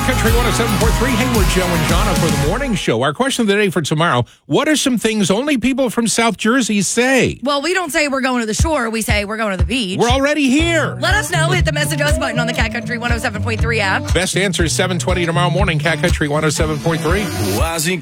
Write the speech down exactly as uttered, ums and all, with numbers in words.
Country one oh seven point three, Hayward, Joe, and Jonna for the morning show. Our question of the day for tomorrow, what are some things only people from South Jersey say? Well, we don't say we're going to the shore. We say we're going to the beach. We're already here. Let us know. Hit the message us button on the Cat Country one oh seven point three app. Best answer is seven twenty tomorrow morning, Cat Country one oh seven point three.